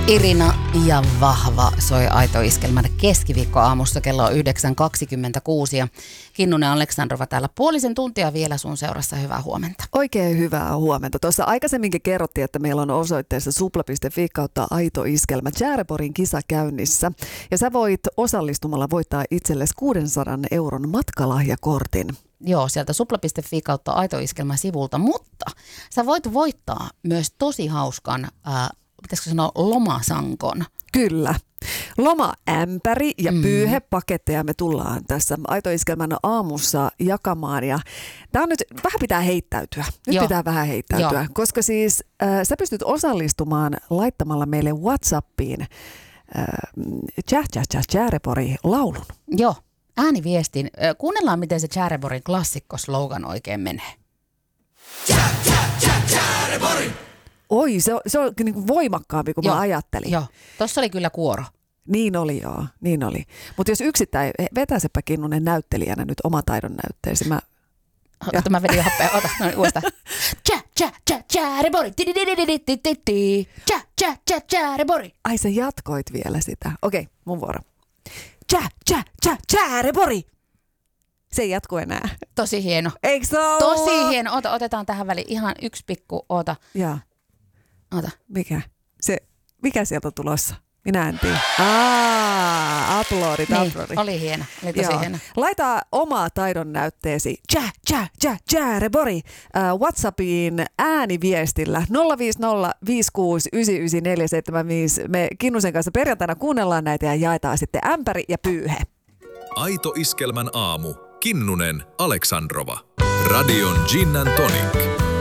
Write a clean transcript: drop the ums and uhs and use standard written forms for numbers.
Irina ja Vahva soi Aito Iskelmän keskiviikkoaamussa kello 9.26 ja Kinnunen Aleksandrova täällä puolisen tuntia vielä sun seurassa. Hyvää huomenta. Oikein hyvää huomenta. Tuossa aikaisemminkin kerrottiin, että meillä on osoitteessa supla.fi kautta Aito Iskelmä Tjäreporin kisa käynnissä. Ja sä voit osallistumalla voittaa itsellesi 600 euron matkalahjakortin. Joo, sieltä supla.fi kautta Aito Iskelmä sivulta, mutta sä voit voittaa myös tosi hauskan pitäisikö sanoa lomasankon? Kyllä. Lomaämpäri ja pyyhepaketteja me tullaan tässä Aito Iskelmän aamussa jakamaan. Ja tää on nyt, vähän pitää heittäytyä. Pitää vähän heittäytyä, koska siis sä pystyt osallistumaan laittamalla meille WhatsAppiin Tjärepori laulun. Joo, ääniviestin. Kuunnellaan, miten se Tjäreporin klassikko-slogan oikein menee. Tjärepori! Oi, se on niin kuin voimakkaampi kuin mä ajattelin. Joo, tossa oli kyllä kuoro. Niin oli, joo, niin oli. Mutta jos yksittäin, vetäisepä Kinnunen näyttelijänä nyt oma taidon näytteesi. Ota, mä vedin jo happea, ota, no niin, uudestaan. Tjärepori, Tjärepori. Ai sä jatkoit vielä sitä. Okei, mun vuoro. Tjärepori. Se ei jatku enää. Tosi hieno. Eikö se ole? Tosi hieno. Otetaan tähän väliin ihan yksi pikku, Joo. Ota. Mikä sieltä on tulossa? Minä en tiedä. Uploadit. Oli hieno. Oli tosi hieno. Laita omaa taidon näytteesi Tjärepori WhatsAppiin ääniviestillä 05056999475. Me Kinnusen kanssa perjantaina kuunnellaan näitä ja jaetaan sitten ämpäri ja pyyhe. Aito Iskelmän aamu. Kinnunen Aleksandrova. Radion Gin and Tonic.